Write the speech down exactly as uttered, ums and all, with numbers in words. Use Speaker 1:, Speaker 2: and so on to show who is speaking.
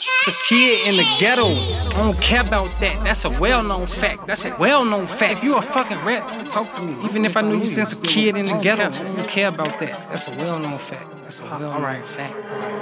Speaker 1: It's a kid in the ghetto. I don't care about that. That's a well-known fact. That's a well-known fact. If you a fucking rat, don't talk to me. Even if I knew you since a kid in the ghetto, I don't care about that. That's a well-known fact. That's a well-known fact.